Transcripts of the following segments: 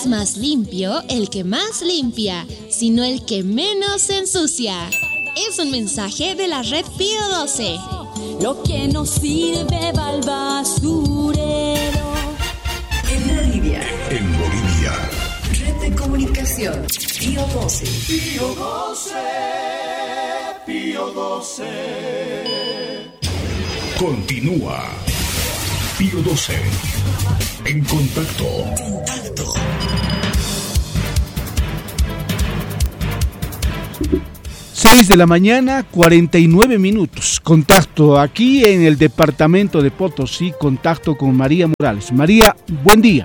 es más limpio el que más limpia, sino el que menos se ensucia. Es un mensaje de la Red Pío 12. Lo que no sirve va al basurero. En Bolivia. En Bolivia. Red de comunicación. Pío 12. Pío 12. Pío 12. Continúa. Pío 12. En contacto. 6 de la mañana, 49 minutos. Contacto aquí en el departamento de Potosí, contacto con María Morales. María, buen día.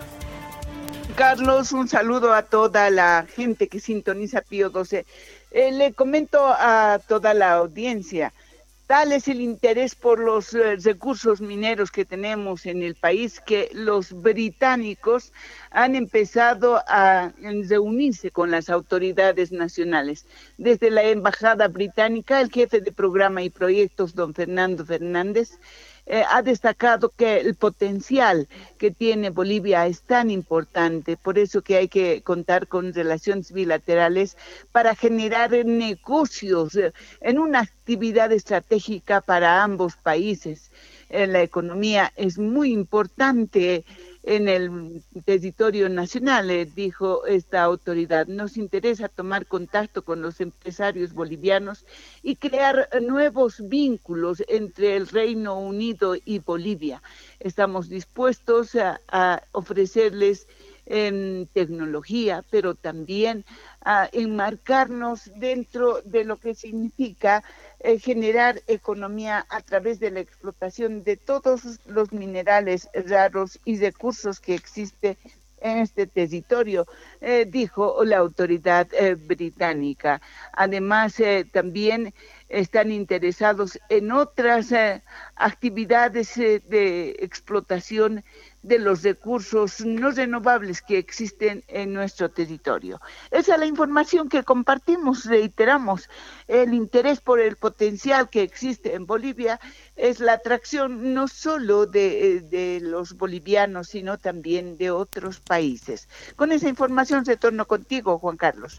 Carlos, un saludo a toda la gente que sintoniza Pío 12. Le comento a toda la audiencia, tal es el interés por los recursos mineros que tenemos en el país que los británicos han empezado a reunirse con las autoridades nacionales. Desde la Embajada Británica, el jefe de programa y proyectos, don Fernando Fernández, ha destacado que el potencial que tiene Bolivia es tan importante, por eso que hay que contar con relaciones bilaterales para generar negocios en una actividad estratégica para ambos países. La economía es muy importante en el territorio nacional, dijo esta autoridad. Nos interesa tomar contacto con los empresarios bolivianos y crear nuevos vínculos entre el Reino Unido y Bolivia. Estamos dispuestos a ofrecerles tecnología, pero también a enmarcarnos dentro de lo que significa generar economía a través de la explotación de todos los minerales raros y recursos que existen en este territorio, dijo la autoridad británica. Además, también están interesados en otras actividades de explotación de los recursos no renovables que existen en nuestro territorio. Esa es la información que compartimos, reiteramos. El interés por el potencial que existe en Bolivia es la atracción no solo de los bolivianos, sino también de otros países. Con esa información retorno contigo, Juan Carlos.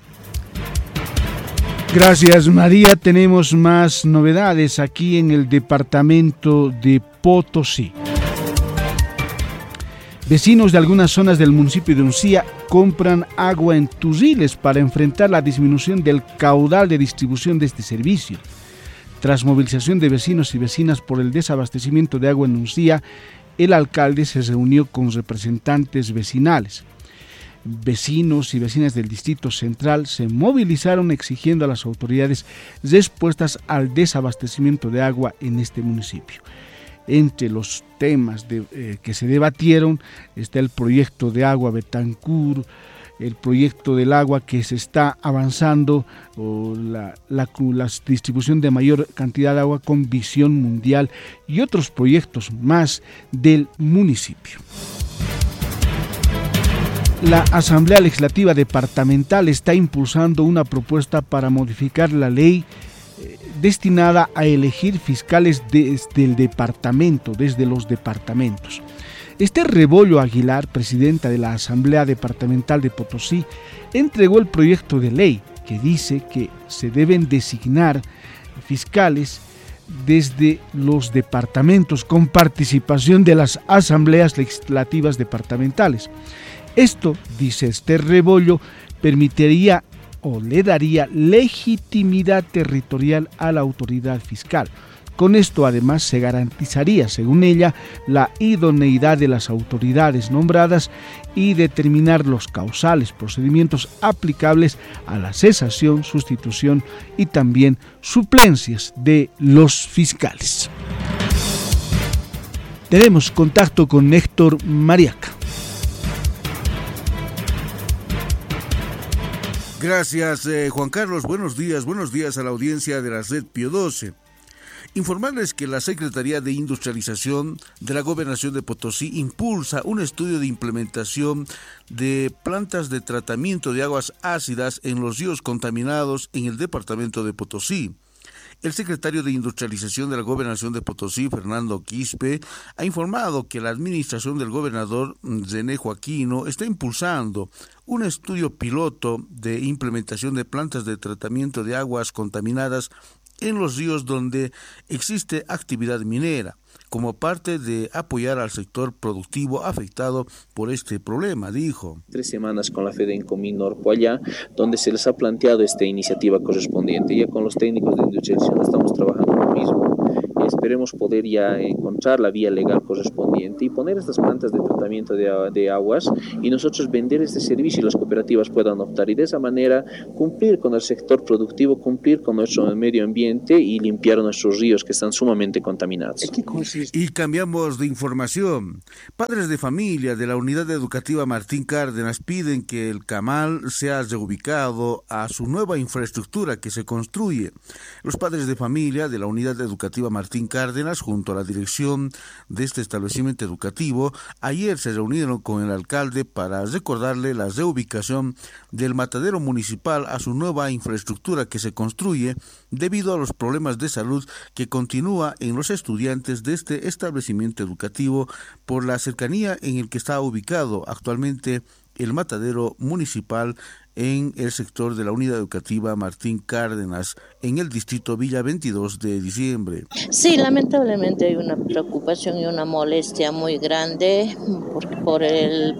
Gracias, María. Tenemos más novedades aquí en el departamento de Potosí. Vecinos de algunas zonas del municipio de Uncía compran agua en turriles para enfrentar la disminución del caudal de distribución de este servicio. Tras movilización de vecinos y vecinas por el desabastecimiento de agua en Uncía, el alcalde se reunió con representantes vecinales. Vecinos y vecinas del Distrito Central se movilizaron exigiendo a las autoridades respuestas al desabastecimiento de agua en este municipio. Entre los temas que se debatieron está el proyecto de agua Betancur, el proyecto del agua que se está avanzando, o la distribución de mayor cantidad de agua con visión mundial y otros proyectos más del municipio. La Asamblea Legislativa Departamental está impulsando una propuesta para modificar la ley destinada a elegir fiscales desde los departamentos. Esther Rebollo Aguilar, presidenta de la Asamblea Departamental de Potosí, entregó el proyecto de ley que dice que se deben designar fiscales desde los departamentos con participación de las asambleas legislativas departamentales. Esto, dice Esther Rebollo, permitiría o le daría legitimidad territorial a la autoridad fiscal. Con esto, además, se garantizaría, según ella, la idoneidad de las autoridades nombradas y determinar los causales, procedimientos aplicables a la cesación, sustitución y también suplencias de los fiscales. Tenemos contacto con Héctor Mariaca. Gracias, Juan Carlos. Buenos días a la audiencia de la Red Pío 12. Informarles que la Secretaría de Industrialización de la Gobernación de Potosí impulsa un estudio de implementación de plantas de tratamiento de aguas ácidas en los ríos contaminados en el departamento de Potosí. El secretario de Industrialización de la Gobernación de Potosí, Fernando Quispe, ha informado que la administración del gobernador René Joaquino está impulsando un estudio piloto de implementación de plantas de tratamiento de aguas contaminadas en los ríos donde existe actividad minera, como parte de apoyar al sector productivo afectado por este problema, dijo. 3 semanas con la FEDENCO Minorpo allá, donde se les ha planteado esta iniciativa correspondiente. Ya con los técnicos de industrialización estamos trabajando lo mismo. Esperemos poder ya encontrar la vía legal correspondiente y poner estas plantas de tratamiento de aguas y nosotros vender este servicio y las cooperativas puedan optar y de esa manera cumplir con el sector productivo, cumplir con nuestro medio ambiente y limpiar nuestros ríos que están sumamente contaminados. Y cambiamos de información. Padres de familia de la Unidad Educativa Martín Cárdenas piden que el CAMAL sea reubicado a su nueva infraestructura que se construye. Los padres de familia de la Unidad Educativa Martín Cárdenas, junto a la dirección de este establecimiento educativo, ayer se reunieron con el alcalde para recordarle la reubicación del matadero municipal a su nueva infraestructura que se construye debido a los problemas de salud que continúa en los estudiantes de este establecimiento educativo por la cercanía en el que está ubicado actualmente el matadero municipal en el sector de la Unidad Educativa Martín Cárdenas, en el distrito Villa 22 de diciembre. Sí, lamentablemente hay una preocupación y una molestia muy grande por el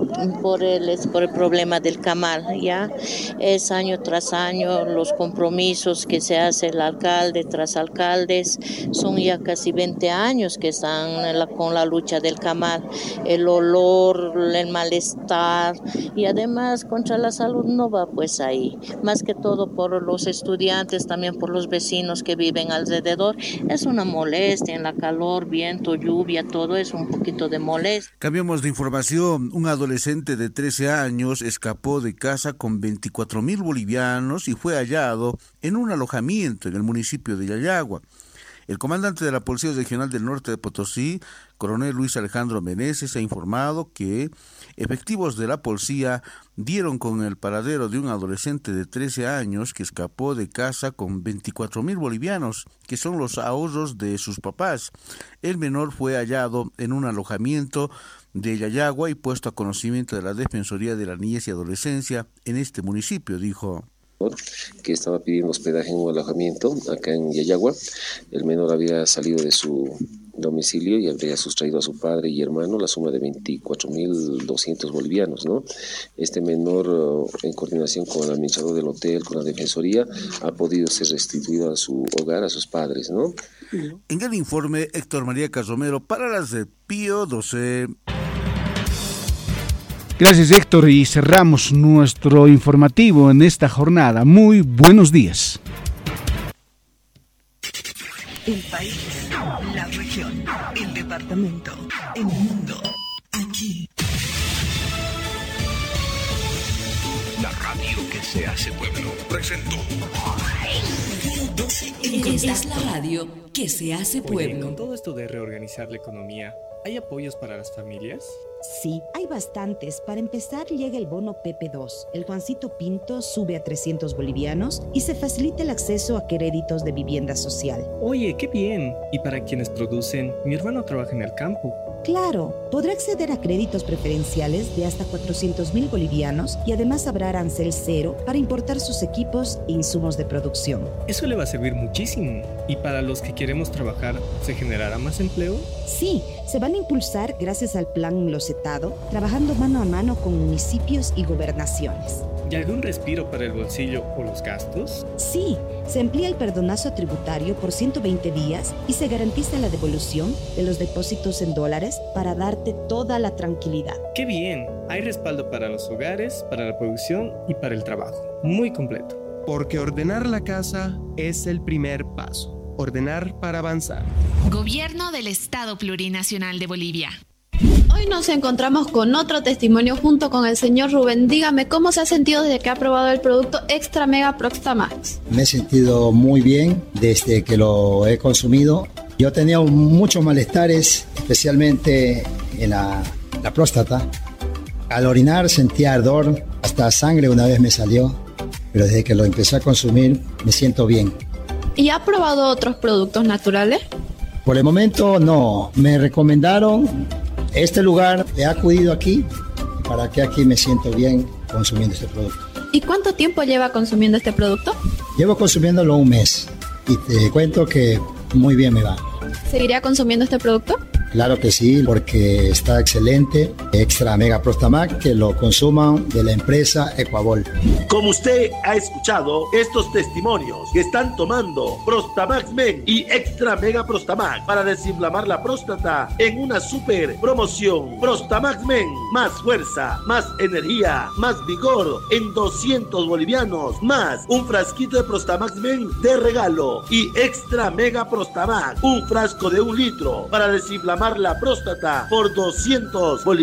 problema del CAMAL, ¿ya? Es año tras año los compromisos que se hace el alcalde tras alcaldes, son ya casi 20 años que están con la lucha del CAMAL, el olor, el malestar y además contra la salud no va pues ahí, más que todo por los estudiantes, también por los vecinos que viven alrededor, es una molestia en la calor, viento, lluvia, todo es un poquito de molestia. Cambiamos de información, un adolescente de 13 años escapó de casa con 24,000 bolivianos y fue hallado en un alojamiento en el municipio de Yayagua. El comandante de la Policía Regional del Norte de Potosí, coronel Luis Alejandro Meneses, ha informado que efectivos de la policía dieron con el paradero de un adolescente de 13 años que escapó de casa con 24,000 bolivianos, que son los ahorros de sus papás. El menor fue hallado en un alojamiento de Yayagua y puesto a conocimiento de la Defensoría de la Niñez y Adolescencia en este municipio, dijo. Que estaba pidiendo hospedaje en un alojamiento acá en Yayagua. El menor había salido de su domicilio y habría sustraído a su padre y hermano la suma de 24,200 bolivianos, ¿no? Este menor, en coordinación con el administrador del hotel, con la Defensoría, ha podido ser restituido a su hogar, a sus padres, ¿no? En el informe, Héctor María Casomero para las de Pío 12. Gracias, Héctor, y cerramos nuestro informativo en esta jornada. Muy buenos días. El país, la región, el departamento, el mundo, aquí. La radio que se hace pueblo presentó. Es la radio que se hace pueblo. Oye, con todo esto de reorganizar la economía, ¿hay apoyos para las familias? Sí, hay bastantes. Para empezar, llega el bono PP2. El Juancito Pinto sube a 300 bolivianos y se facilita el acceso a créditos de vivienda social. Oye, qué bien. Y para quienes producen, mi hermano trabaja en el campo. Claro, podrá acceder a créditos preferenciales de hasta 400,000 bolivianos y además habrá arancel cero para importar sus equipos e insumos de producción. Eso le va a servir muchísimo. ¿Y para los que queremos trabajar, se generará más empleo? Sí, se van a impulsar gracias al plan Locetado, trabajando mano a mano con municipios y gobernaciones. ¿Y algún respiro para el bolsillo o los gastos? Sí, se amplía el perdonazo tributario por 120 días y se garantiza la devolución de los depósitos en dólares para darte toda la tranquilidad. ¡Qué bien! Hay respaldo para los hogares, para la producción y para el trabajo. Muy completo. Porque ordenar la casa es el primer paso. Ordenar para avanzar. Gobierno del Estado Plurinacional de Bolivia. Hoy nos encontramos con otro testimonio junto con el señor Rubén. Dígame, ¿cómo se ha sentido desde que ha probado el producto Extra Mega Proxtamax? Me he sentido muy bien desde que lo he consumido. Yo tenía muchos malestares, especialmente en la próstata. Al orinar sentía ardor, hasta sangre una vez me salió, pero desde que lo empecé a consumir me siento bien. ¿Y ha probado otros productos naturales? Por el momento no. Me recomendaron este lugar. He acudido aquí para que aquí me siento bien consumiendo este producto. ¿Y cuánto tiempo lleva consumiendo este producto? Llevo consumiéndolo un mes y te cuento que muy bien me va. ¿Seguiría consumiendo este producto? Claro que sí, porque está excelente. Extra Mega Prostamax, que lo consuman de la empresa Ecuabol. Como usted ha escuchado, estos testimonios que están tomando Prostamax Men y Extra Mega Prostamax para desinflamar la próstata en una super promoción. Prostamax Men, más fuerza, más energía, más vigor en 200 bolivianos, más un frasquito de Prostamax Men de regalo y Extra Mega Prostamax, un frasco de 1 litro para desinflamar la próstata por 200 bolivianos.